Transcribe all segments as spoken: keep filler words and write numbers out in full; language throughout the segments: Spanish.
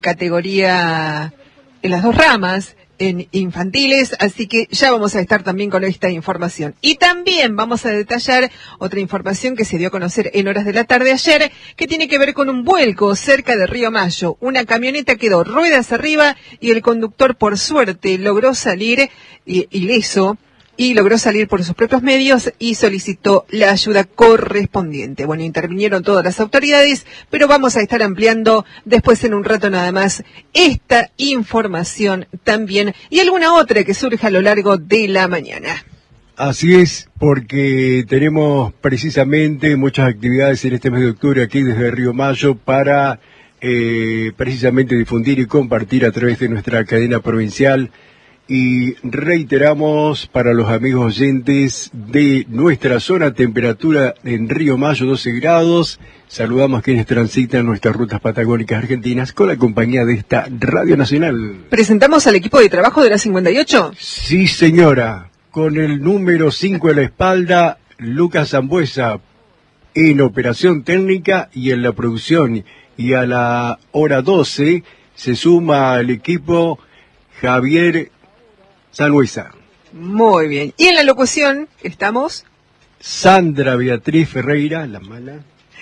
categoría en las dos ramas, en infantiles, así que ya vamos a estar también con esta información. Y también vamos a detallar otra información que se dio a conocer en horas de la tarde ayer, que tiene que ver con un vuelco cerca de Río Mayo. Una camioneta quedó ruedas arriba y el conductor, por suerte, logró salir ileso y logró salir por sus propios medios y solicitó la ayuda correspondiente. Bueno, intervinieron todas las autoridades, pero vamos a estar ampliando después en un rato nada más esta información también y alguna otra que surja a lo largo de la mañana. Así es, porque tenemos precisamente muchas actividades en este mes de octubre aquí desde Río Mayo para eh, precisamente difundir y compartir a través de nuestra cadena provincial. Y reiteramos para los amigos oyentes de nuestra zona, temperatura en Río Mayo doce grados. Saludamos a quienes transitan nuestras rutas patagónicas argentinas con la compañía de esta Radio Nacional. ¿Presentamos al equipo de trabajo de la cincuenta y ocho? Sí, señora. Con el número cinco en la espalda, Lucas Zambuesa en operación técnica y en la producción. Y a la hora doce se suma al equipo Javier Sanhuesa. Muy bien. Y en la locución estamos Sandra Beatriz Ferreira, la mala,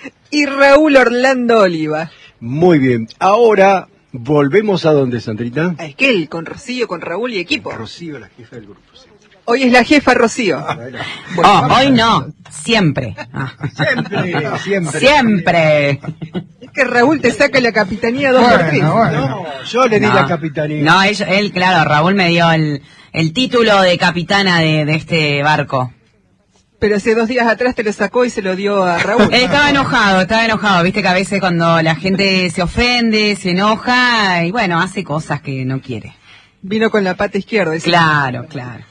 y Raúl Orlando Oliva. Muy bien. Ahora volvemos a dónde, Sandrita. A Esquel, con Rocío, con Raúl y equipo. Rocío, la jefa del grupo. Sí. Hoy es la jefa Rocío. Ah, bueno. Bueno, oh, hoy no, siempre. Ah. Siempre, siempre. Siempre. Es que Raúl te saca la capitanía dos bueno, por tres. Bueno. No, yo le di no. la capitanía. No, él, él, claro, Raúl me dio el, el título de capitana de, de este barco. Pero hace dos días atrás te lo sacó y se lo dio a Raúl. Él estaba enojado, estaba enojado. Viste que a veces cuando la gente se ofende, se enoja y bueno, hace cosas que no quiere. Vino con la pata izquierda. ¿sí? Claro, claro.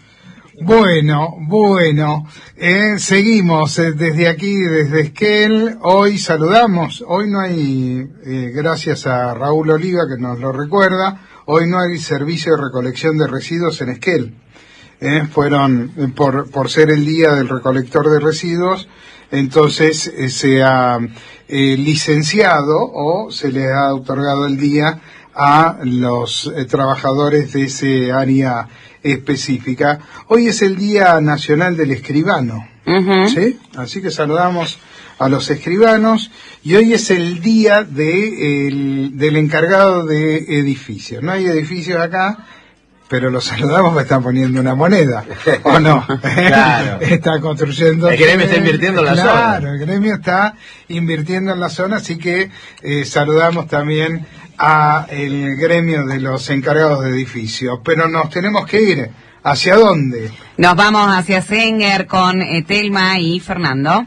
Bueno, bueno, eh, seguimos eh, desde aquí, desde Esquel. Hoy saludamos, hoy no hay, eh, gracias a Raúl Oliva que nos lo recuerda, hoy no hay servicio de recolección de residuos en Esquel. Eh, fueron, eh, por, por ser el día del recolector de residuos, entonces eh, se ha eh, licenciado o se le ha otorgado el día a los eh, trabajadores de ese área específica. Hoy es el Día Nacional del Escribano, uh-huh. ¿sí? Así que saludamos a los escribanos y hoy es el día de, el, del encargado de edificios. No hay edificios acá, pero los saludamos porque están poniendo una moneda, ¿o no? Claro. Está construyendo... El gremio está invirtiendo en la claro, zona. Claro, el gremio está invirtiendo en la zona, así que eh, saludamos también a el gremio de los encargados de edificios. Pero nos tenemos que ir. ¿Hacia dónde? Nos vamos hacia Senger con eh, Telma y Fernando.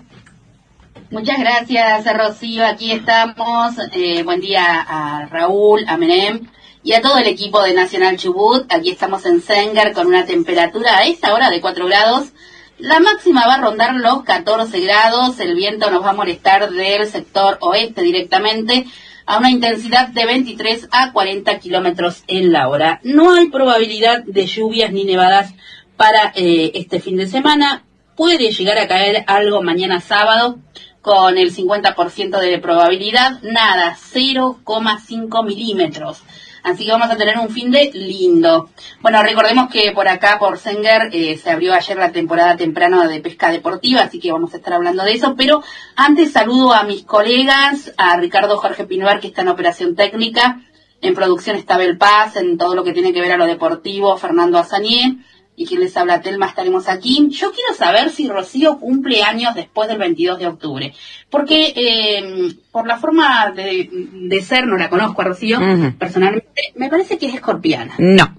Muchas gracias, Rocío. Aquí estamos. Eh, buen día a Raúl, a Menem y a todo el equipo de Nacional Chubut. Aquí estamos en Senger con una temperatura a esta hora de cuatro grados. La máxima va a rondar los catorce grados. El viento nos va a molestar del sector oeste directamente a una intensidad de veintitrés a cuarenta kilómetros en la hora. No hay probabilidad de lluvias ni nevadas para eh, este fin de semana. Puede llegar a caer algo mañana sábado con el cincuenta por ciento de probabilidad. Nada, cero coma cinco milímetros. Así que vamos a tener un fin de lindo. Bueno, recordemos que por acá, por Senger, eh, se abrió ayer la temporada temprano de pesca deportiva, así que vamos a estar hablando de eso. Pero antes saludo a mis colegas, a Ricardo Jorge Pinuar, que está en operación técnica, en producción está Bel Paz, en todo lo que tiene que ver a lo deportivo, Fernando Azanié, y quien les habla, Telma, estaremos aquí. Yo quiero saber si Rocío cumple años después del veintidós de octubre, porque eh, por la forma de, de ser, no la conozco a Rocío, uh-huh. personalmente, me parece que es escorpiana. No,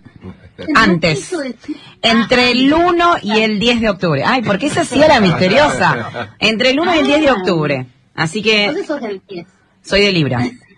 antes, entre el uno y el diez de octubre. Ay, porque esa sí era misteriosa. Entre el uno y el diez de octubre, así que... ¿Entonces sos del diez? Soy de Libra.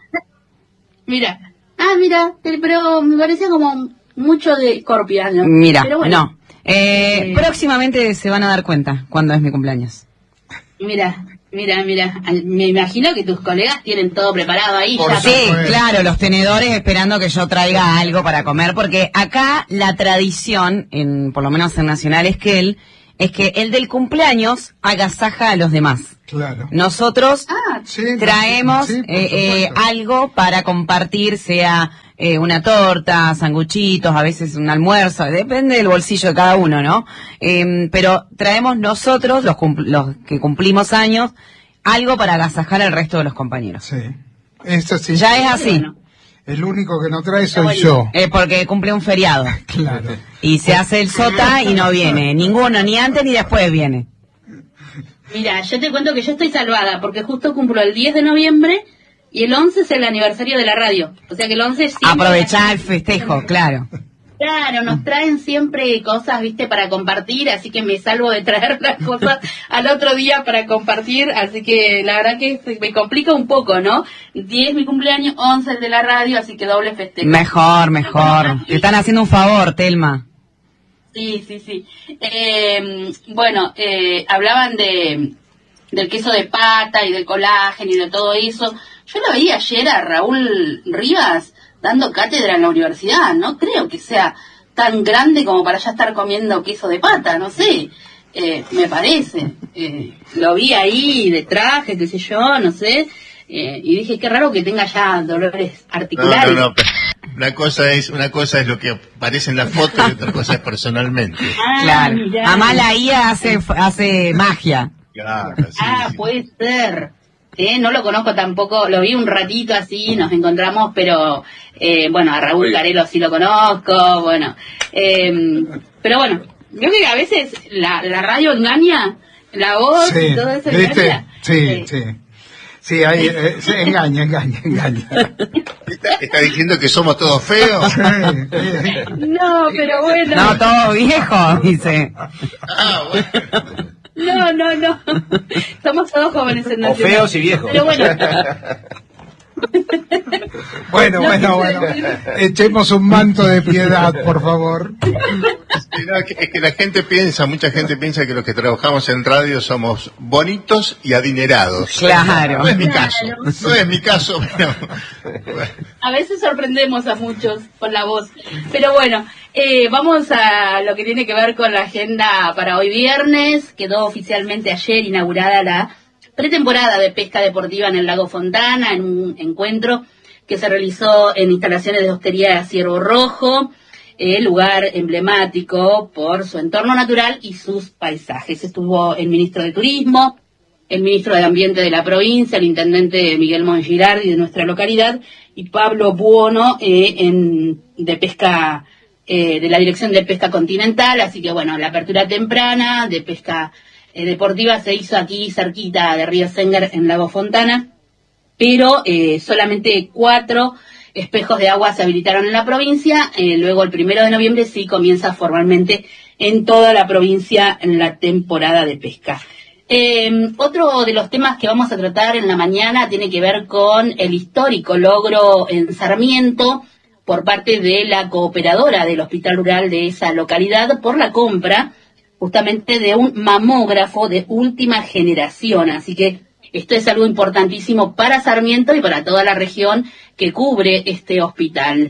Mira, ah, mira, pero me parecía como... mucho de escorpiano. Mira, pero bueno, no. Eh, eh, próximamente se van a dar cuenta cuando es mi cumpleaños. Mira, mira, mira. Me imagino que tus colegas tienen todo preparado ahí. Ya. Sí, claro, los tenedores esperando que yo traiga algo para comer, porque acá la tradición, en por lo menos en Nacional Esquel, es que el del cumpleaños agasaja a los demás. Claro. Nosotros Ah, Sí, traemos sí, por eh, eh, supuesto. algo para compartir, sea eh, una torta, sanguchitos, a veces un almuerzo, depende del bolsillo de cada uno, ¿no? Eh, pero traemos nosotros, los, cumpl- los que cumplimos años, algo para agasajar al resto de los compañeros. Sí. Eso sí. Ya es así, bueno. El único que no trae Está soy bueno. yo. eh, porque cumple un feriado. Claro. Y se hace el sota y no viene. Ninguno, ni antes ni después viene. Mira, yo te cuento que yo estoy salvada porque justo cumplo el diez de noviembre y el once es el aniversario de la radio. O sea que el once siempre... Aprovechar el festejo, claro. Claro, nos traen siempre cosas, viste, para compartir, así que me salvo de traer las cosas al otro día para compartir, así que la verdad que se- me complica un poco, ¿no? diez mi cumpleaños, once el de la radio, así que doble festejo. Mejor, mejor. Te están haciendo un favor, Telma. Sí, sí, sí. Eh, bueno, eh, hablaban de del queso de pata y del colágeno y de todo eso. Yo lo vi ayer a Raúl Rivas dando cátedra en la universidad. No creo que sea tan grande como para ya estar comiendo queso de pata, no sé. Eh, me parece. Eh, lo vi ahí de traje, qué sé yo, no sé. Eh, y dije, qué raro que tenga ya dolores No, articulares. no, no. pero Una cosa es una cosa es lo que aparece en la foto y otra cosa es personalmente. Ah, Claro. mirá. Además la I A hace, hace magia. Claro, sí, Ah, sí. puede ser. Eh, no lo conozco tampoco, lo vi un ratito así, nos encontramos, pero eh, bueno, a Raúl Carelo sí lo conozco, bueno. Eh, pero bueno, yo creo que a veces la, la radio engaña, la voz Sí, y todo eso ¿viste? engaña. Sí, Eh, sí. Sí, ahí, eh, sí, engaña, engaña, engaña. ¿Está, está diciendo que somos todos feos? Sí, sí. No, pero bueno. No, todo viejo, dice. Ah, bueno. No, no, no. Somos todos jóvenes en O Nacional. feos y viejos. Pero bueno, Bueno, bueno, bueno. Echemos un manto de piedad, por favor. Sí, no, es, que, es que la gente piensa, mucha gente piensa que los que trabajamos en radio somos bonitos y adinerados. Claro. No es mi caso, no es mi caso, pero... bueno. a veces sorprendemos a muchos con la voz. Pero bueno, eh, vamos a lo que tiene que ver con la agenda para hoy viernes. Quedó oficialmente ayer inaugurada la pretemporada de pesca deportiva en el lago Fontana, en un encuentro que se realizó en instalaciones de Hostería Ciervo Rojo, eh, lugar emblemático por su entorno natural y sus paisajes. Estuvo el ministro de Turismo, el ministro de Ambiente de la provincia, el intendente Miguel Mongirardi de nuestra localidad y Pablo Buono eh, en, de pesca, eh, de la Dirección de Pesca Continental. Así que bueno, la apertura temprana de pesca eh, deportiva se hizo aquí cerquita de Río Sengar en Lago Fontana, pero eh, solamente cuatro espejos de agua se habilitaron en la provincia. Eh, luego el primero de noviembre sí comienza formalmente en toda la provincia en la temporada de pesca. Eh, otro de los temas que vamos a tratar en la mañana tiene que ver con el histórico logro en Sarmiento por parte de la cooperadora del Hospital Rural de esa localidad por la compra justamente de un mamógrafo de última generación. Así que esto es algo importantísimo para Sarmiento y para toda la región que cubre este hospital.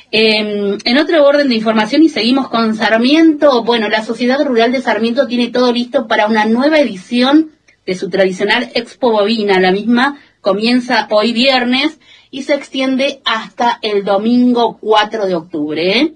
Eh, en otro orden de información, y seguimos con Sarmiento, bueno, la Sociedad Rural de Sarmiento tiene todo listo para una nueva edición de su tradicional Expo Bovina. La misma comienza hoy viernes y se extiende hasta el domingo cuatro de octubre. ¿eh?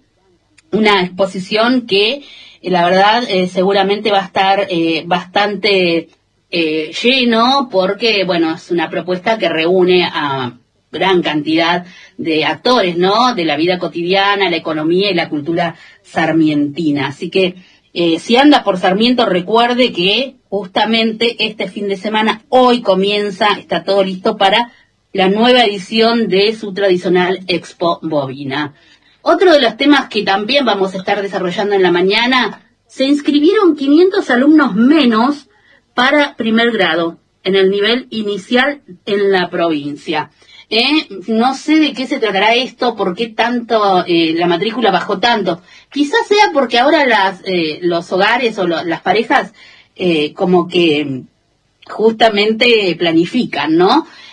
Una exposición que, eh, la verdad, eh, seguramente va a estar eh, bastante eh, lleno porque, bueno, es una propuesta que reúne a gran cantidad de actores, ¿no? De la vida cotidiana, la economía y la cultura sarmientina. Así que, eh, si anda por Sarmiento, recuerde que justamente este fin de semana, hoy comienza, está todo listo para la nueva edición de su tradicional Expo Bovina. Otro de los temas que también vamos a estar desarrollando en la mañana, se inscribieron quinientos alumnos menos para primer grado en el nivel inicial en la provincia. Eh, no sé de qué se tratará esto, por qué tanto eh, la matrícula bajó tanto. Quizás sea porque ahora las eh, los hogares o lo, las parejas eh, como que justamente planifican, ¿no?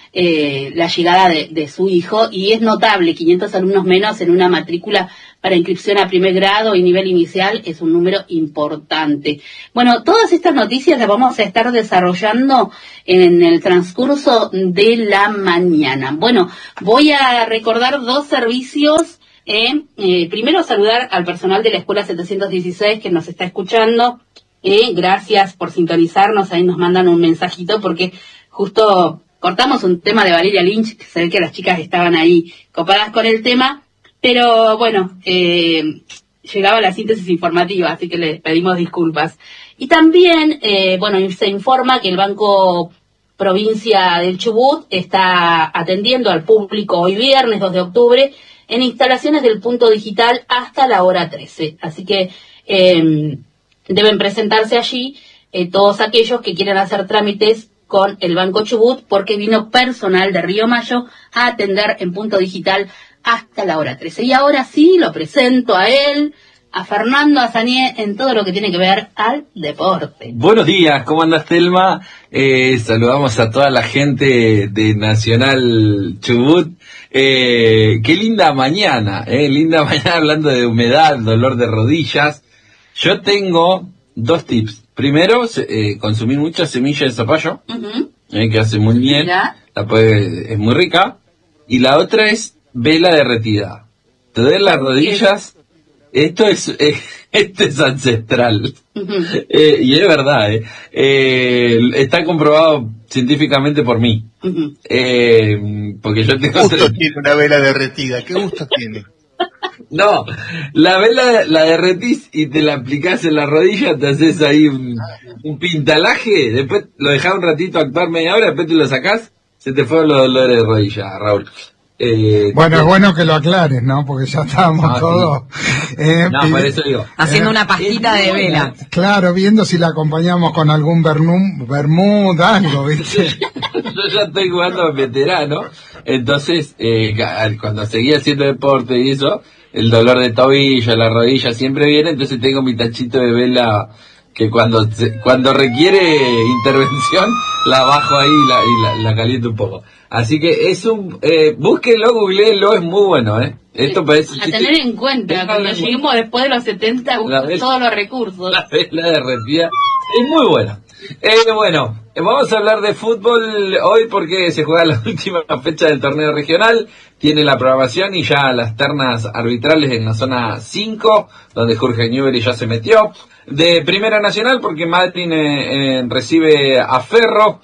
eh, la llegada de, de su hijo, y es notable, quinientos alumnos menos en una matrícula para inscripción a primer grado y nivel inicial es un número importante. Bueno, todas estas noticias las vamos a estar desarrollando en el transcurso de la mañana. Bueno, voy a recordar dos servicios. Eh, eh, primero saludar al personal de la Escuela setecientos dieciséis que nos está escuchando. Eh, gracias por sintonizarnos, ahí nos mandan un mensajito porque justo cortamos un tema de Valeria Lynch, que se ve que las chicas estaban ahí copadas con el tema. Pero bueno, eh, llegaba la síntesis informativa, así que les pedimos disculpas. Y también, eh, bueno, se informa que el Banco Provincia del Chubut está atendiendo al público hoy viernes dos de octubre en instalaciones del punto digital hasta la hora trece. Así que eh, deben presentarse allí eh, todos aquellos que quieran hacer trámites con el Banco Chubut, porque vino personal de Río Mayo a atender en punto digital hasta la hora trece. Y ahora sí, lo presento a él, a Fernando Azanié, en todo lo que tiene que ver al deporte. Buenos días, ¿cómo andas, Telma? Eh, saludamos a toda la gente de Nacional Chubut. Eh, qué linda mañana, eh, linda mañana hablando de humedad, dolor de rodillas. Yo tengo dos tips. Primero, eh, consumir mucha semilla de zapallo, uh-huh. eh, que hace muy bien, la puede, es muy rica. Y la otra es vela derretida. Te duelen las rodillas, esto es eh, esto es ancestral. Uh-huh. Eh, y es verdad, eh. Eh, está comprobado científicamente por mí. Uh-huh. Eh, porque yo tengo... ¿Qué gusto tres... tiene una vela derretida? ¿Qué gusto tiene? No, la vela la derretís y te la aplicás en la rodilla, te haces ahí un, un pintalaje, después lo dejás un ratito actuar media hora, después te lo sacás, se te fueron los dolores de rodilla, Raúl. Eh, bueno, es bueno que lo aclares, ¿no? Porque ya estábamos no, todos... Sí. Eh, no, por eso digo. Haciendo eh, una pastita de vela. Claro, viendo si la acompañamos con algún vermú, vermut, algo, ¿viste? Yo ya estoy jugando a veterano, entonces, eh, cuando seguía haciendo deporte y eso, el dolor de tobillo, la rodilla siempre viene, entonces tengo mi tachito de vela que cuando cuando requiere intervención, la bajo ahí y la, y la, la caliento un poco. Así que es un... Eh, búsquenlo, googleenlo, es muy bueno, ¿eh? Esto parece... A tener en cuenta, cuando lleguemos después de los setenta, vela, todos los recursos. La vela derretida es muy buena. Eh, bueno, vamos a hablar de fútbol hoy porque se juega la última fecha del torneo regional. Tiene la programación y ya las ternas arbitrales en la zona cinco, donde Jorge Newbery ya se metió. De Primera Nacional porque Madrid eh, eh, recibe a Ferro.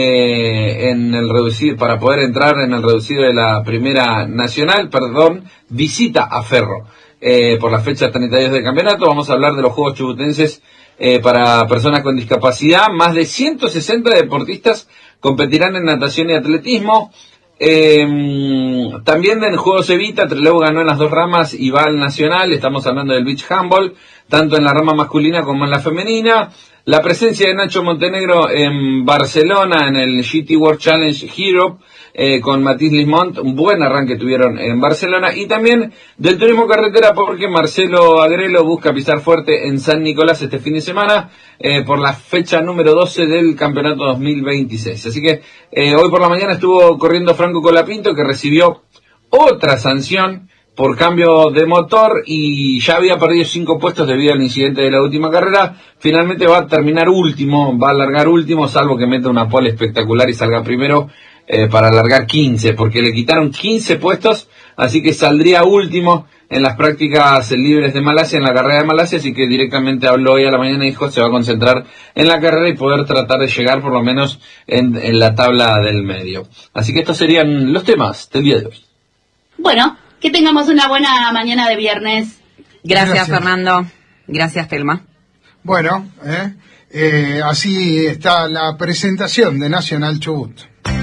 Eh, en el reducido, para poder entrar en el reducido de la Primera Nacional, perdón, visita a Ferro eh, por la fecha treinta y dos del campeonato. Vamos a hablar de los Juegos Chubutenses eh, para personas con discapacidad. Más de ciento sesenta deportistas competirán en natación y atletismo. Eh, también en Juegos Evita, Trelew ganó en las dos ramas y va al nacional. Estamos hablando del beach handball, tanto en la rama masculina como en la femenina. La presencia de Nacho Montenegro en Barcelona en el G T World Challenge Europe eh, con Matisse Lismont, un buen arranque tuvieron en Barcelona, y también del turismo carretera porque Marcelo Agrelo busca pisar fuerte en San Nicolás este fin de semana eh, por la fecha número doce del campeonato dos mil veintiséis. Así que eh, hoy por la mañana estuvo corriendo Franco Colapinto, que recibió otra sanción por cambio de motor y ya había perdido cinco puestos debido al incidente de la última carrera. Finalmente va a terminar último, va a largar último, salvo que meta una pole espectacular y salga primero eh, para largar quince, porque le quitaron quince puestos, así que saldría último en las prácticas libres de Malasia, en la carrera de Malasia, así que directamente habló hoy a la mañana y dijo se va a concentrar en la carrera y poder tratar de llegar por lo menos en, en la tabla del medio. Así que estos serían los temas del día de hoy. Bueno, que tengamos una buena mañana de viernes. Gracias, Gracias. Fernando. Gracias, Telma. Bueno, eh, eh, así está la presentación de Nacional Chubut.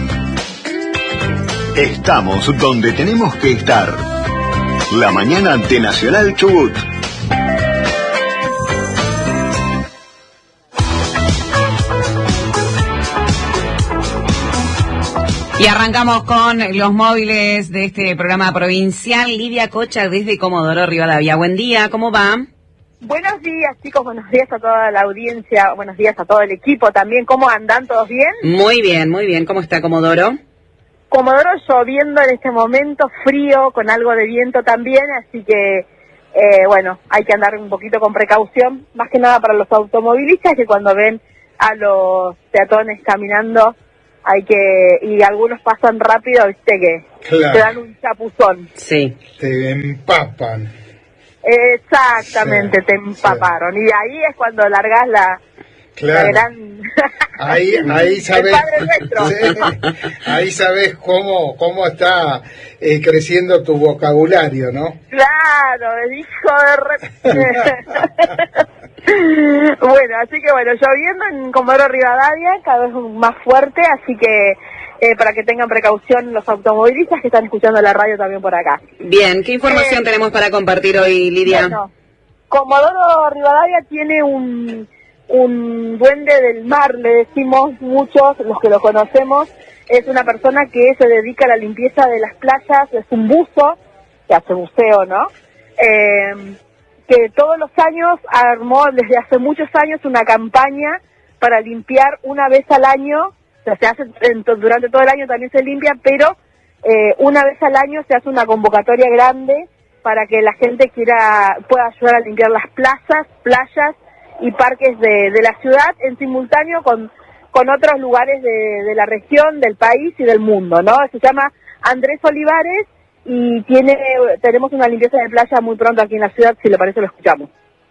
Estamos donde tenemos que estar. La mañana de Nacional Chubut. Y arrancamos con los móviles de este programa provincial. Lidia Cocha desde Comodoro Rivadavia. Buen día, ¿cómo va? Buenos días, chicos, buenos días a toda la audiencia, buenos días a todo el equipo también. ¿Cómo andan? ¿Todos bien? Muy bien, muy bien. ¿Cómo está Comodoro? Comodoro lloviendo en este momento, frío, con algo de viento también, así que, eh, bueno, hay que andar un poquito con precaución, más que nada para los automovilistas que cuando ven a los peatones caminando, hay que, y algunos pasan rápido, viste que Claro. te dan un chapuzón. Sí. Te empapan. Exactamente, Sí, te empaparon. Y ahí es cuando largás la, Claro. la gran... Ahí, ahí sabes, Padre Nuestro. sí, ahí sabes cómo, cómo está eh, creciendo tu vocabulario, ¿no? Claro, el hijo de re... Bueno, así que bueno, lloviendo en Comodoro Rivadavia, cada vez más fuerte, así que eh, para que tengan precaución los automovilistas que están escuchando la radio también por acá. Bien, ¿qué información Eh, tenemos para compartir hoy, Lidia? Bueno, Comodoro Rivadavia tiene un, un duende del mar, le decimos muchos, los que lo conocemos. Es una persona que se dedica a la limpieza de las playas, es un buzo, que hace buceo, ¿no? Eh, que todos los años armó, desde hace muchos años, una campaña para limpiar una vez al año, o sea, se hace en, durante todo el año también se limpia, pero eh, una vez al año se hace una convocatoria grande para que la gente quiera pueda ayudar a limpiar las plazas, playas y parques de, de la ciudad en simultáneo con, con otros lugares de, de la región, del país y del mundo, ¿no? Se llama Andrés Olivares y tiene tenemos una limpieza de playa muy pronto aquí en la ciudad, si le parece lo escuchamos.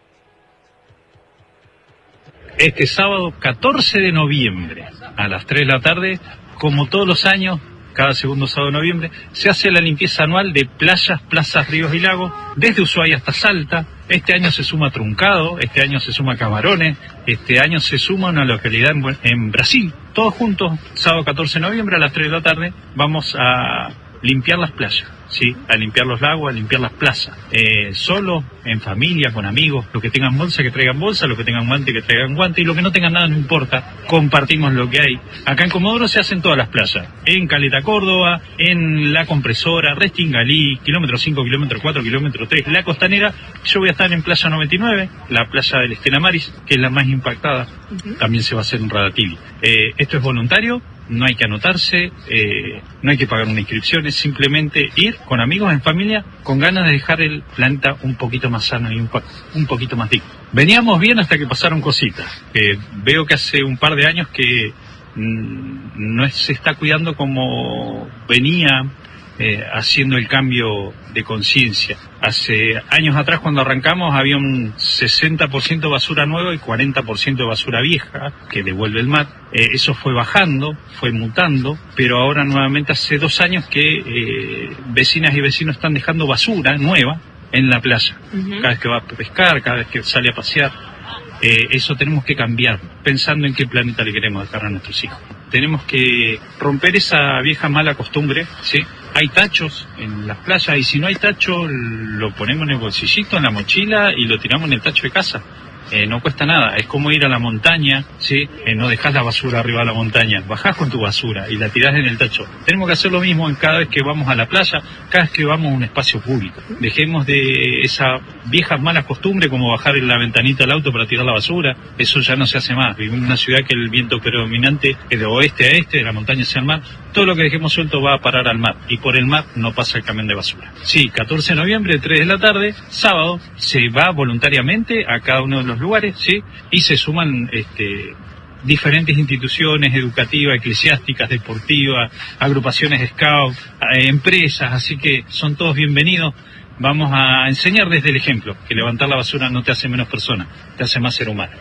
Este sábado catorce de noviembre a las tres de la tarde, como todos los años, cada segundo sábado de noviembre, se hace la limpieza anual de playas, plazas, ríos y lagos, desde Ushuaia hasta Salta. Este año se suma Truncado, este año se suma Camarones, este año se suma una localidad en, en Brasil. Todos juntos, sábado catorce de noviembre a las tres de la tarde, vamos a limpiar las playas, ¿sí? A limpiar los lagos, a limpiar las plazas. Eh, solo, en familia, con amigos, los que tengan bolsa, que traigan bolsa, los que tengan guante, que traigan guante, y los que no tengan nada, no importa, compartimos lo que hay. Acá en Comodoro se hacen todas las playas, en Caleta Córdoba, en La Compresora, Restingalí, kilómetro cinco, kilómetro cuatro, kilómetro tres, La Costanera. Yo voy a estar en Playa noventa y nueve, la playa del Estela Maris, que es la más impactada, uh-huh. También se va a hacer en Radatili. Eh, esto es voluntario, no hay que anotarse, eh, no hay que pagar una inscripción, es simplemente ir con amigos, en familia, con ganas de dejar el planeta un poquito más sano y un, po un poquito más digno. Veníamos bien hasta que pasaron cositas. Eh, veo que hace un par de años que mmm, no se está cuidando como venía eh, haciendo el cambio de conciencia. Hace años atrás, cuando arrancamos, había un sesenta por ciento de basura nueva y cuarenta por ciento de basura vieja que devuelve el mar. Eh, eso fue bajando, fue mutando, pero ahora nuevamente hace dos años que eh, vecinas y vecinos están dejando basura nueva en la playa. Uh-huh. Cada vez que va a pescar, cada vez que sale a pasear. Eh, eso tenemos que cambiar, pensando en qué planeta le queremos dejar a nuestros hijos. Tenemos que romper esa vieja mala costumbre, ¿sí? Hay tachos en las playas y si no hay tacho lo ponemos en el bolsillito, en la mochila y lo tiramos en el tacho de casa. Eh, no cuesta nada, es como ir a la montaña, ¿sí? Eh, no dejás la basura arriba de la montaña, bajás con tu basura y la tirás en el tacho. Tenemos que hacer lo mismo en cada vez que vamos a la playa, cada vez que vamos a un espacio público. Dejemos de esa vieja mala costumbre como bajar en la ventanita del auto para tirar la basura, eso ya no se hace más. Vivimos en una ciudad que el viento predominante es de oeste a este, de la montaña hacia el mar. Todo lo que dejemos suelto va a parar al mar y por el mar no pasa el camión de basura. Sí, catorce de noviembre, tres de la tarde, sábado, se va voluntariamente a cada uno de los lugares, ¿sí? Y se suman este, diferentes instituciones educativas, eclesiásticas, deportivas, agrupaciones de scout, eh, empresas, así que son todos bienvenidos. Vamos a enseñar desde el ejemplo que levantar la basura no te hace menos persona, te hace más ser humano.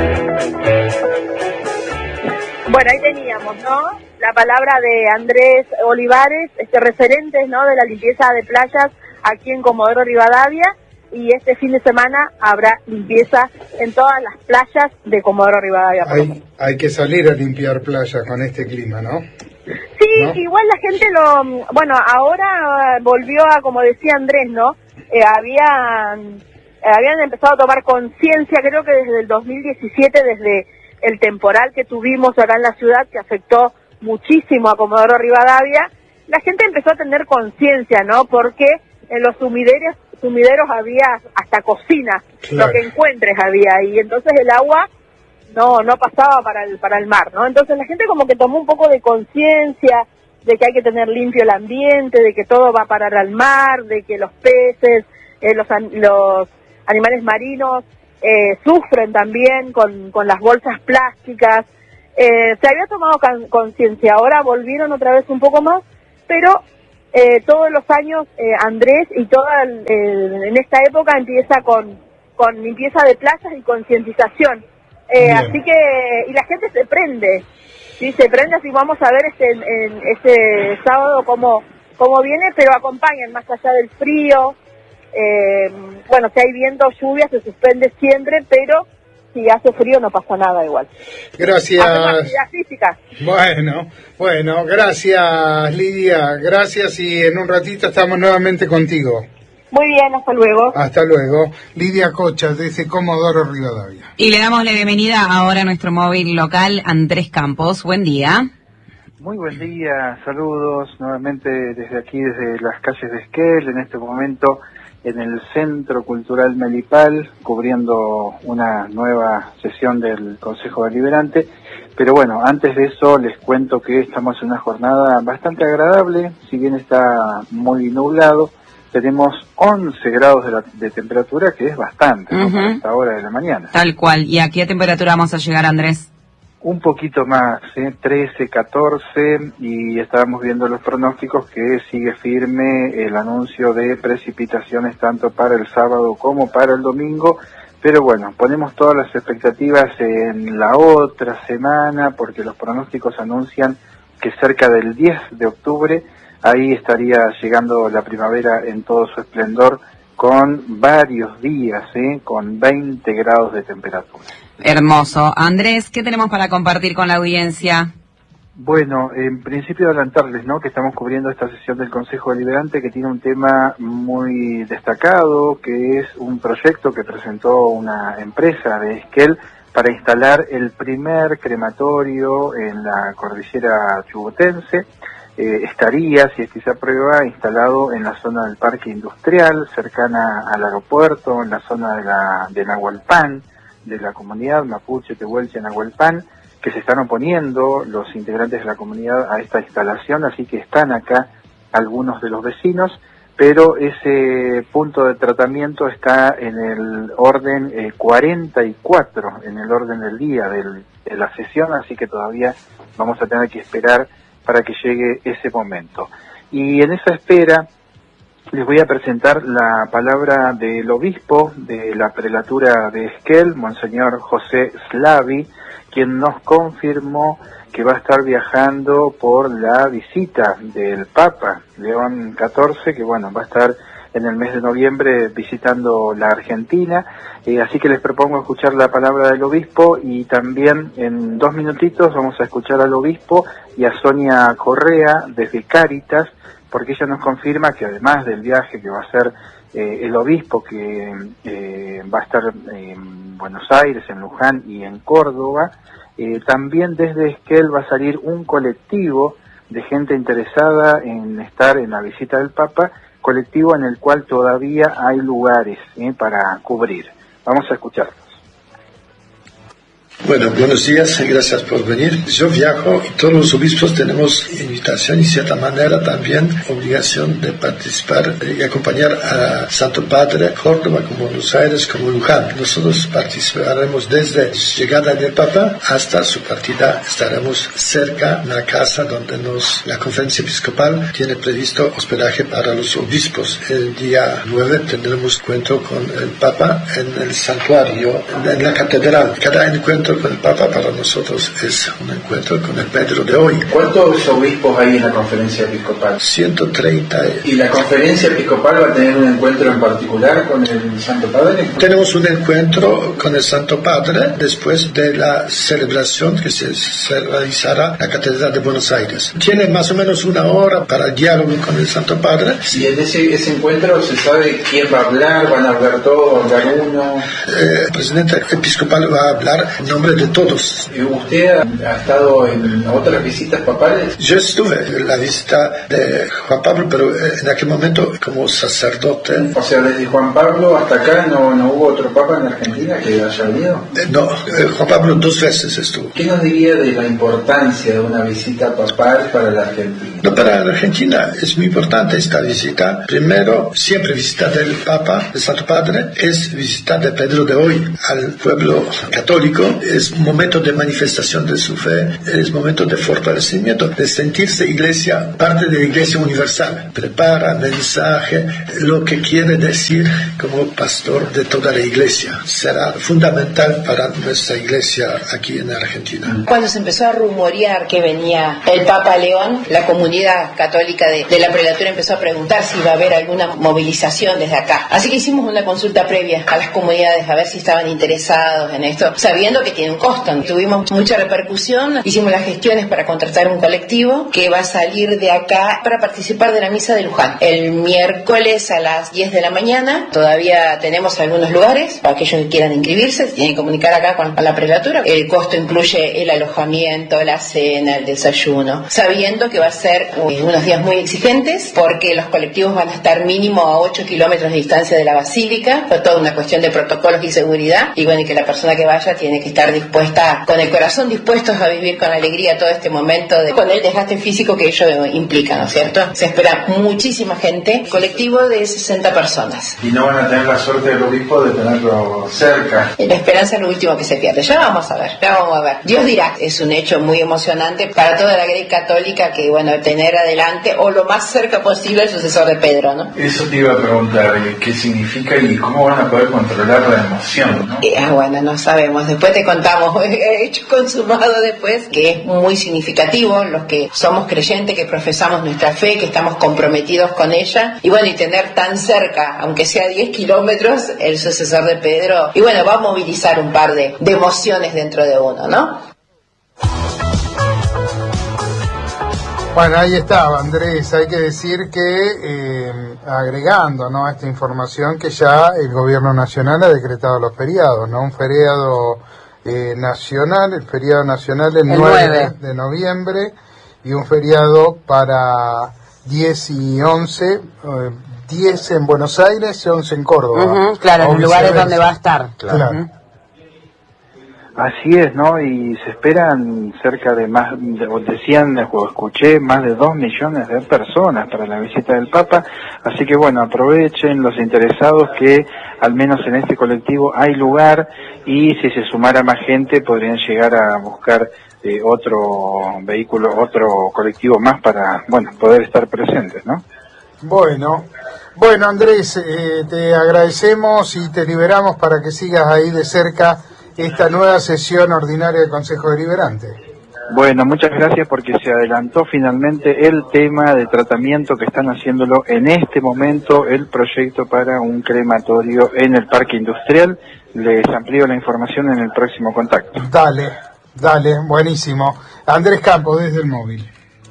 Bueno, ahí teníamos, ¿no? La palabra de Andrés Olivares, este referente, ¿no? De la limpieza de playas aquí en Comodoro Rivadavia. Y este fin de semana habrá limpieza en todas las playas de Comodoro Rivadavia. Hay, hay que salir a limpiar playas con este clima, ¿no? Sí, ¿no? Igual la gente lo... Bueno, ahora volvió a, como decía Andrés, ¿no? Eh, habían, eh, habían empezado a tomar conciencia, creo que desde el dos mil diecisiete, desde el temporal que tuvimos acá en la ciudad, que afectó muchísimo a Comodoro Rivadavia, la gente empezó a tener conciencia, ¿no? Porque en los sumideros sumideros había hasta cocina, claro. Lo que encuentres había, y entonces el agua no no pasaba para el para el mar, ¿no? Entonces la gente como que tomó un poco de conciencia, de que hay que tener limpio el ambiente, de que todo va a parar al mar, de que los peces, eh, los, los animales marinos eh, sufren también con, con las bolsas plásticas. Eh, se había tomado conciencia, ahora volvieron otra vez un poco más, pero eh, todos los años eh, Andrés y toda el, el, en esta época empieza con, con limpieza de playas y concientización. Eh, así que, y la gente se prende, ¿sí? Se prende, así vamos a ver este, en, este sábado cómo, cómo viene, pero acompañan más allá del frío. Eh, bueno, si hay viento, lluvia, se suspende siempre, pero si hace frío no pasa nada igual. Gracias. Actividad física. Bueno, bueno, gracias Lidia, gracias y en un ratito estamos nuevamente contigo. Muy bien, hasta luego. Hasta luego. Lidia Cocha, desde Comodoro Rivadavia. Y le damos la bienvenida ahora a nuestro móvil local, Andrés Campos. Buen día. Muy buen día, saludos nuevamente desde aquí, desde las calles de Esquel, en este momento en el Centro Cultural Melipal, cubriendo una nueva sesión del Consejo Deliberante. Pero bueno, antes de eso les cuento que estamos en una jornada bastante agradable, si bien está muy nublado. Tenemos once grados de, la, de temperatura, que es bastante, ¿no? Uh-huh. Para esta hora de la mañana. Tal cual. ¿Y a qué temperatura vamos a llegar, Andrés? Un poquito más, ¿eh? trece, catorce, y estábamos viendo los pronósticos que sigue firme el anuncio de precipitaciones tanto para el sábado como para el domingo. Pero bueno, ponemos todas las expectativas en la otra semana, porque los pronósticos anuncian que cerca del diez de octubre ahí estaría llegando la primavera en todo su esplendor, con varios días, ¿eh? Con veinte grados de temperatura. Hermoso. Andrés, ¿qué tenemos para compartir con la audiencia? Bueno, en principio adelantarles, ¿no?, que estamos cubriendo esta sesión del Consejo Deliberante, que tiene un tema muy destacado, que es un proyecto que presentó una empresa de Esquel para instalar el primer crematorio en la cordillera chubutense. Eh, estaría, si es que se aprueba, instalado en la zona del parque industrial, cercana al aeropuerto, en la zona de, la, de Nahualpan, de la comunidad mapuche, tehuelche, Nahualpan, que se están oponiendo los integrantes de la comunidad a esta instalación, así que están acá algunos de los vecinos, pero ese punto de tratamiento está en el orden eh, cuarenta y cuatro, en el orden del día del, de la sesión, así que todavía vamos a tener que esperar para que llegue ese momento. Y en esa espera les voy a presentar la palabra del obispo de la prelatura de Esquel, Monseñor José Slavi, quien nos confirmó que va a estar viajando por la visita del Papa León catorce, que bueno, va a estar en el mes de noviembre visitando la Argentina, eh, así que les propongo escuchar la palabra del obispo, y también en dos minutitos vamos a escuchar al obispo y a Sonia Correa desde Cáritas, porque ella nos confirma que además del viaje que va a hacer eh, el obispo, que eh, va a estar en Buenos Aires, en Luján y en Córdoba, eh, también desde Esquel va a salir un colectivo de gente interesada en estar en la visita del Papa, colectivo en el cual todavía hay lugares eh, para cubrir. Vamos a escucharlos. Bueno, buenos días, gracias por venir. Yo viajo y todos los obispos tenemos invitación y de cierta manera también obligación de participar y acompañar a Santo Padre Córdoba, como Buenos Aires, como Luján. Nosotros participaremos desde llegada del Papa hasta su partida. Estaremos cerca de la casa donde nos, la conferencia episcopal tiene previsto hospedaje para los obispos. El día nueve tendremos encuentro con el Papa en el santuario, en, en la catedral. Cada encuentro con el Papa para nosotros es un encuentro con el Pedro de hoy. ¿Cuántos obispos hay en la conferencia episcopal? ciento treinta. ¿Y la conferencia episcopal va a tener un encuentro en particular con el Santo Padre? Tenemos un encuentro con el Santo Padre después de la celebración que se, se realizará en la Catedral de Buenos Aires. Tiene más o menos una hora para el diálogo con el Santo Padre. ¿Y en ese, ese encuentro se sabe quién va a hablar? ¿Van a hablar todos? ¿Hablar uno? Eh, el presidente episcopal va a hablar. No nombre de todos. ¿Usted ha estado en otras visitas papales? Yo estuve en la visita de Juan Pablo, pero en aquel momento como sacerdote. O sea, desde Juan Pablo hasta acá no, no hubo otro papa en Argentina que haya venido. Eh, no, eh, Juan Pablo dos veces estuvo. ¿Qué nos diría de la importancia de una visita papal para la Argentina? No, para la Argentina es muy importante esta visita. Primero, siempre visita del Papa, del Santo Padre, es visita de Pedro de hoy al pueblo católico. Es un momento de manifestación de su fe, es un momento de fortalecimiento, de sentirse iglesia, parte de la iglesia universal. Prepara mensaje, lo que quiere decir como pastor de toda la iglesia. Será fundamental para nuestra iglesia aquí en Argentina. Cuando se empezó a rumorear que venía el Papa León, la comunidad católica de, de la prelatura empezó a preguntar si iba a haber alguna movilización desde acá. Así que hicimos una consulta previa a las comunidades a ver si estaban interesados en esto, sabiendo que tiene un costo. Tuvimos mucha repercusión, hicimos las gestiones para contratar un colectivo que va a salir de acá para participar de la misa de Luján. El miércoles a las diez de la mañana, todavía tenemos algunos lugares para aquellos que quieran inscribirse, tienen que comunicar acá con la prelatura. El costo incluye el alojamiento, la cena, el desayuno, sabiendo que va a ser unos días muy exigentes porque los colectivos van a estar mínimo a ocho kilómetros de distancia de la basílica, por toda una cuestión de protocolos y seguridad, y bueno, y que la persona que vaya tiene que estar dispuesta, con el corazón dispuestos a vivir con alegría todo este momento, de, con el desgaste físico que ello implica, ¿no es cierto? Se espera muchísima gente, colectivo de sesenta personas. Y no van a tener la suerte del obispo de tenerlo cerca. La esperanza es lo último que se pierde. Ya vamos a ver, ya vamos a ver. Dios dirá, es un hecho muy emocionante para toda la Grey católica que, bueno, tener adelante o lo más cerca posible el sucesor de Pedro, ¿no? Eso te iba a preguntar, ¿qué significa y cómo van a poder controlar la emoción, ¿no? Eh, bueno, no sabemos. Después te contamos, hecho consumado después, que es muy significativo, los que somos creyentes, que profesamos nuestra fe, que estamos comprometidos con ella, y bueno, y tener tan cerca, aunque sea diez kilómetros, el sucesor de Pedro, y bueno, va a movilizar un par de, de emociones dentro de uno, ¿no? Bueno, ahí estaba, Andrés. Hay que decir que, eh, agregando, ¿no?, a esta información, que ya el gobierno nacional ha decretado los feriados, ¿no? Un feriado eh, nacional, el feriado nacional el, el nueve de noviembre, y un feriado para diez y once, eh, diez en Buenos Aires y once en Córdoba. Uh-huh, claro, en los lugares donde va a estar. Claro. Claro. Uh-huh. Así es, ¿no? Y se esperan cerca de más, o decían, o escuché, más de dos millones de personas para la visita del Papa. Así que bueno, aprovechen los interesados que al menos en este colectivo hay lugar, y si se sumara más gente podrían llegar a buscar eh, otro vehículo, otro colectivo más para, bueno, poder estar presentes, ¿no? Bueno, bueno Andrés, eh, te agradecemos y te liberamos para que sigas ahí de cerca esta nueva sesión ordinaria del Consejo Deliberante. Bueno, muchas gracias, porque se adelantó finalmente el tema de tratamiento que están haciéndolo en este momento, el proyecto para un crematorio en el Parque Industrial. Les amplío la información en el próximo contacto. Dale, dale, buenísimo. Andrés Campos, desde el móvil.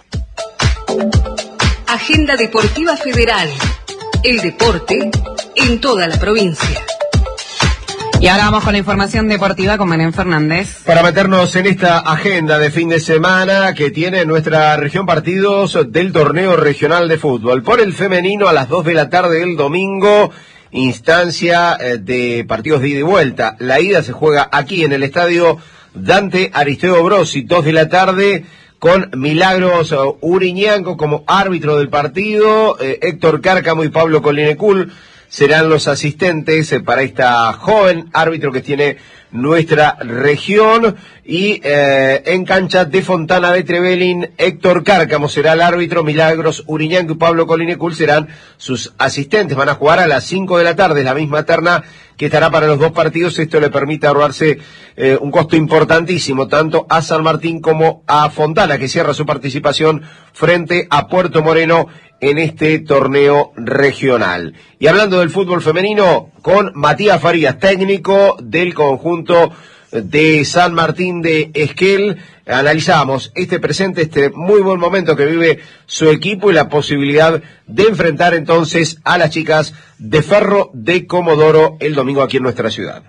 Agenda Deportiva Federal. El deporte en toda la provincia. Y ahora vamos con la información deportiva con Menem Fernández. Para meternos en esta agenda de fin de semana que tiene nuestra región partidos del torneo regional de fútbol. Por el femenino a las dos de la tarde del domingo, instancia de partidos de ida y vuelta. La ida se juega aquí en el estadio Dante Aristeo Brosi, dos de la tarde, con Milagros Uriñanco como árbitro del partido. Eh, Héctor Cárcamo y Pablo Colinecul serán los asistentes para esta joven árbitro que tiene nuestra región. Y eh, en cancha de Fontana de Trevelin, Héctor Cárcamo será el árbitro, Milagros Uriñanco y Pablo Colinecul serán sus asistentes. Van a jugar a las cinco de la tarde, la misma terna que estará para los dos partidos. Esto le permite ahorrarse eh, un costo importantísimo tanto a San Martín como a Fontana, que cierra su participación frente a Puerto Moreno en este torneo regional. Y hablando del fútbol femenino, con Matías Farías, técnico del conjunto de San Martín de Esquel, analizamos este presente, este muy buen momento que vive su equipo y la posibilidad de enfrentar entonces a las chicas de Ferro de Comodoro el domingo aquí en nuestra ciudad.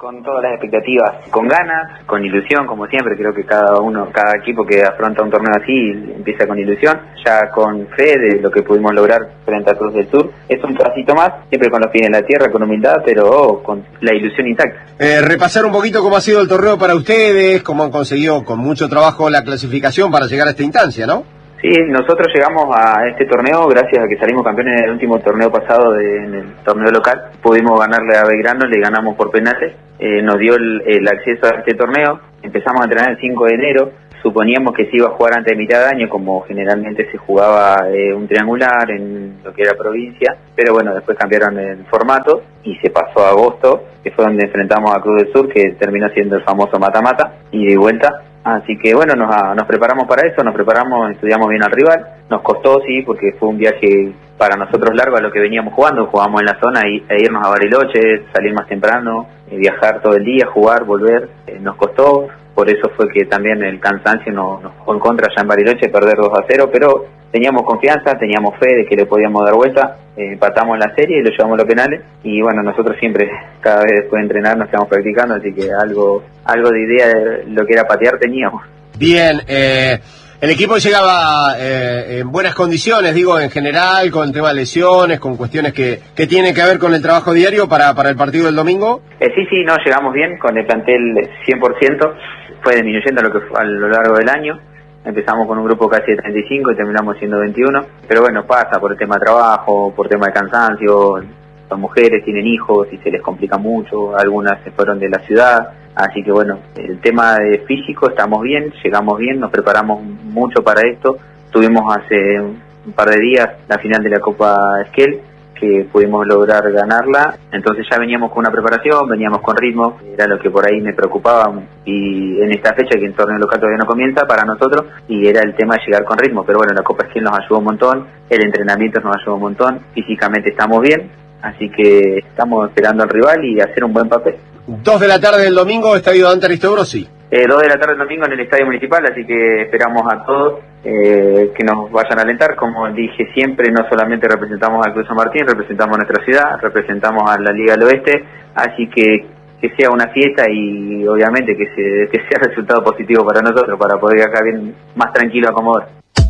con todas las expectativas, con ganas, con ilusión, como siempre. Creo que cada uno, cada equipo que afronta un torneo así empieza con ilusión, ya con fe de lo que pudimos lograr frente a Cruz del Sur. Es un pasito más, siempre con los pies en la tierra, con humildad, pero oh, con la ilusión intacta. Eh, repasar un poquito cómo ha sido el torneo para ustedes, cómo han conseguido con mucho trabajo la clasificación para llegar a esta instancia, ¿no? Sí, nosotros llegamos a este torneo gracias a que salimos campeones en el último torneo pasado, de, en el torneo local. Pudimos ganarle a Belgrano, le ganamos por penales, eh, nos dio el, el acceso a este torneo. Empezamos a entrenar el cinco de enero, suponíamos que se iba a jugar antes de mitad de año, como generalmente se jugaba eh, un triangular en lo que era provincia, pero bueno, después cambiaron el formato y se pasó a agosto, que fue donde enfrentamos a Cruz del Sur, que terminó siendo el famoso mata-mata, y de vuelta. Así que bueno, nos, nos preparamos para eso, nos preparamos, estudiamos bien al rival. Nos costó, sí, porque fue un viaje para nosotros largo a lo que veníamos jugando. Jugamos en la zona y, e irnos a Bariloche, salir más temprano, eh, viajar todo el día, jugar, volver. Eh, nos costó, por eso fue que también el cansancio nos, nos jugó en contra allá en Bariloche, perder dos a cero, pero teníamos confianza, teníamos fe de que le podíamos dar vuelta. Eh, empatamos en la serie y lo llevamos a los penales. Y bueno, nosotros siempre, cada vez después de entrenar, nos quedamos practicando, así que algo algo de idea de lo que era patear teníamos. Bien, eh, el equipo llegaba eh, en buenas condiciones, digo, en general, con el tema de lesiones, con cuestiones que, que tienen que ver con el trabajo diario para, para el partido del domingo. Eh, sí, sí, no, llegamos bien, con el plantel cien por ciento, fue disminuyendo a lo, que fue a lo largo del año. Empezamos con un grupo casi de treinta y cinco y terminamos siendo veintiuno, pero bueno, pasa por el tema de trabajo, por tema de cansancio. Son mujeres, tienen hijos y se les complica mucho, algunas se fueron de la ciudad, así que bueno, el tema de físico estamos bien, llegamos bien, nos preparamos mucho para esto. Tuvimos hace un par de días la final de la Copa Esquel, que pudimos lograr ganarla, entonces ya veníamos con una preparación, veníamos con ritmo, era lo que por ahí me preocupaba, y en esta fecha que el torneo local todavía no comienza para nosotros, y era el tema de llegar con ritmo, pero bueno, la Copa Esquel nos ayudó un montón, el entrenamiento nos ayudó un montón, físicamente estamos bien, así que estamos esperando al rival y hacer un buen papel. Dos de la tarde del domingo, Estadio Dante Aristóbulo, sí. Eh, dos de la tarde del domingo en el Estadio Municipal, así que esperamos a todos eh, que nos vayan a alentar. Como dije siempre, no solamente representamos al Cruz San Martín, representamos a nuestra ciudad, representamos a la Liga del Oeste, así que que sea una fiesta y obviamente que, se, que sea resultado positivo para nosotros, para poder ir acá bien más tranquilo a Comodoro.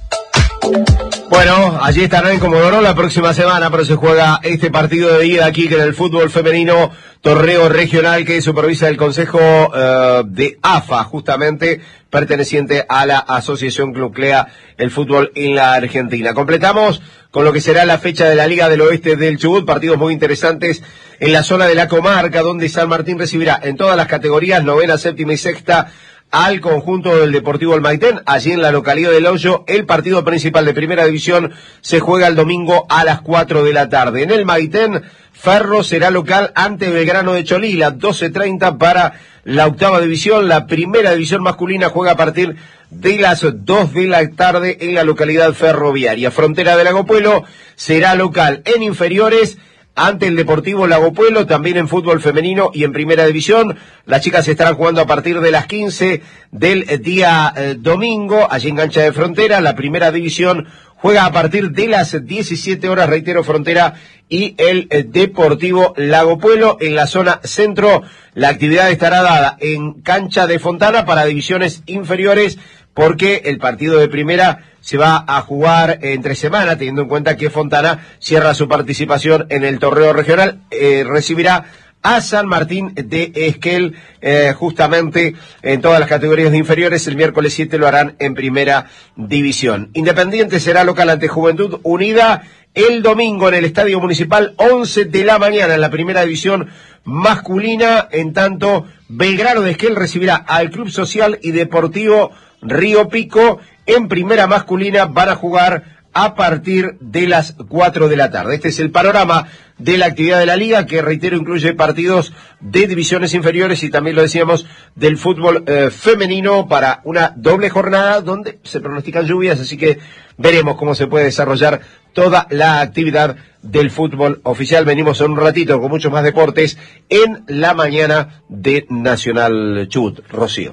Bueno, allí estará en Comodoro la próxima semana, pero se juega este partido de ida aquí, que en el fútbol femenino, torneo regional que supervisa el Consejo uh, de A F A, justamente perteneciente a la Asociación que nuclea el fútbol en la Argentina. Completamos con lo que será la fecha de la Liga del Oeste del Chubut, partidos muy interesantes en la zona de la comarca, donde San Martín recibirá en todas las categorías, novena, séptima y sexta, al conjunto del Deportivo El Maitén, allí en la localidad del Hoyo. El partido principal de Primera División se juega el domingo a las cuatro de la tarde. En el Maitén, Ferro será local ante Belgrano de Cholila, doce treinta para la octava división. La Primera División masculina juega a partir de las dos de la tarde en la localidad ferroviaria. Frontera del Lago Puelo será local en inferiores ante el Deportivo Lago Puelo, también en fútbol femenino y en Primera División. Las chicas estarán jugando a partir de las quince del día eh, domingo, allí en Cancha de Frontera. La Primera División juega a partir de las diecisiete horas, reitero, Frontera y el eh, Deportivo Lago Puelo. En la zona centro, la actividad estará dada en Cancha de Fontana para divisiones inferiores, porque el partido de primera se va a jugar entre semana, teniendo en cuenta que Fontana cierra su participación en el torneo regional. Eh, recibirá a San Martín de Esquel, eh, justamente en todas las categorías de inferiores. El miércoles siete lo harán en Primera División. Independiente será local ante Juventud Unida el domingo en el Estadio Municipal, once de la mañana en la Primera División masculina. En tanto, Belgrano de Esquel recibirá al Club Social y Deportivo Río Pico. En Primera masculina van a jugar a partir de las cuatro de la tarde. Este es el panorama de la actividad de la liga, que, reitero, incluye partidos de divisiones inferiores y también, lo decíamos, del fútbol eh, femenino, para una doble jornada donde se pronostican lluvias, así que veremos cómo se puede desarrollar toda la actividad del fútbol oficial. Venimos en un ratito con muchos más deportes en la mañana de Nacional Chubut. Rocío.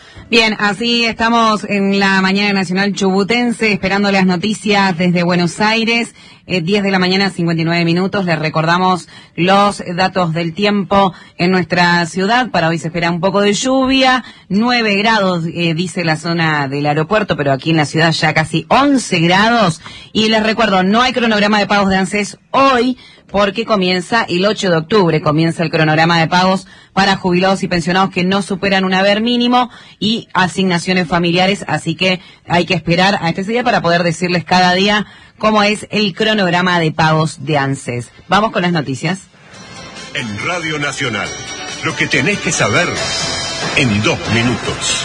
Bien, así estamos en la mañana nacional chubutense, esperando las noticias desde Buenos Aires, eh, diez de la mañana, cincuenta y nueve minutos. Les recordamos los datos del tiempo en nuestra ciudad. Para hoy se espera un poco de lluvia, nueve grados, eh, dice la zona del aeropuerto, pero aquí en la ciudad ya casi once grados. Y les recuerdo, no hay cronograma de pagos de ANSES hoy, porque comienza el ocho de octubre, comienza el cronograma de pagos para jubilados y pensionados que no superan un haber mínimo y asignaciones familiares, así que hay que esperar a este día para poder decirles cada día cómo es el cronograma de pagos de ANSES. Vamos con las noticias. En Radio Nacional, lo que tenés que saber en dos minutos.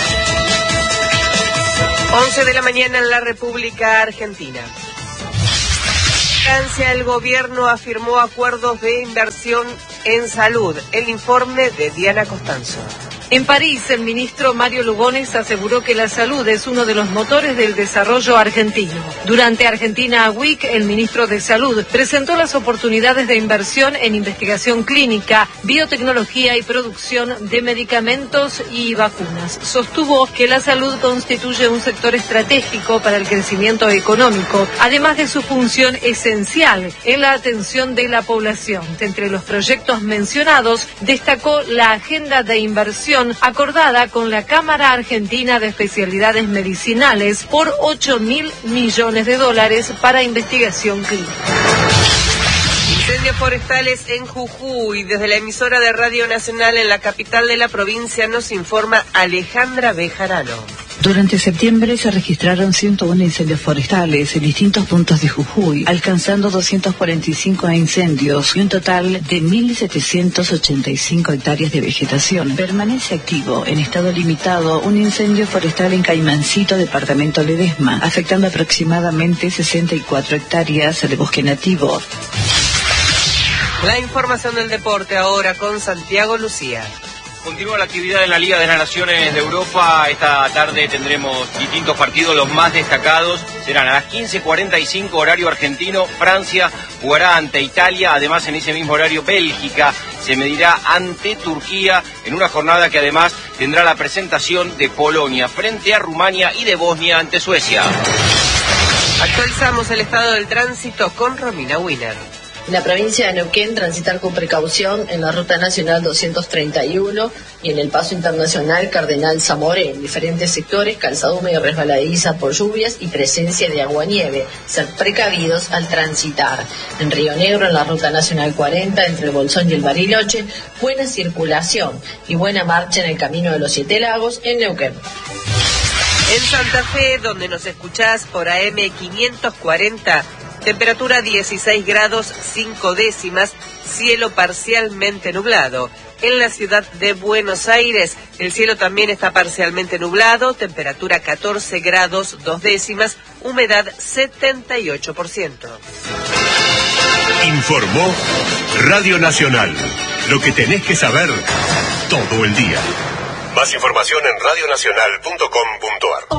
once de la mañana en la República Argentina. En Francia, el gobierno afirmó acuerdos de inversión en salud. El informe de Diana Costanzo. En París, el ministro Mario Lugones aseguró que la salud es uno de los motores del desarrollo argentino. Durante Argentina Week, el ministro de Salud presentó las oportunidades de inversión en investigación clínica, biotecnología y producción de medicamentos y vacunas. Sostuvo que la salud constituye un sector estratégico para el crecimiento económico, además de su función esencial en la atención de la población. Entre los proyectos mencionados, destacó la agenda de inversión acordada con la Cámara Argentina de Especialidades Medicinales por ocho mil millones de dólares para investigación clínica. Incendios forestales en Jujuy. Desde la emisora de Radio Nacional en la capital de la provincia nos informa Alejandra Bejarano. Durante septiembre se registraron ciento uno incendios forestales en distintos puntos de Jujuy, alcanzando doscientos cuarenta y cinco incendios y un total de mil setecientos ochenta y cinco hectáreas de vegetación. Permanece activo en estado limitado un incendio forestal en Caimancito, departamento Ledesma, afectando aproximadamente sesenta y cuatro hectáreas de bosque nativo. La información del deporte ahora con Santiago Lucía. Continúa la actividad en la Liga de las Naciones de Europa. Esta tarde tendremos distintos partidos, los más destacados serán a las quince cuarenta y cinco horario argentino. Francia jugará ante Italia, además en ese mismo horario Bélgica se medirá ante Turquía en una jornada que además tendrá la presentación de Polonia frente a Rumania y de Bosnia ante Suecia. Actualizamos el estado del tránsito con Romina Wiener. En la provincia de Neuquén, transitar con precaución en la Ruta Nacional doscientos treinta y uno y en el Paso Internacional Cardenal Zamoré. En diferentes sectores, calzada húmeda y resbaladiza por lluvias y presencia de aguanieve. Ser precavidos al transitar. En Río Negro, en la Ruta Nacional cuarenta, entre el Bolsón y el Bariloche, buena circulación y buena marcha en el Camino de los Siete Lagos en Neuquén. En Santa Fe, donde nos escuchás por A M quinientos cuarenta, temperatura dieciséis grados cinco décimas, cielo parcialmente nublado. En la ciudad de Buenos Aires, el cielo también está parcialmente nublado, temperatura catorce grados dos décimas, humedad setenta y ocho por ciento. Informó Radio Nacional. Lo que tenés que saber todo el día. Más información en radio nacional punto com punto ar.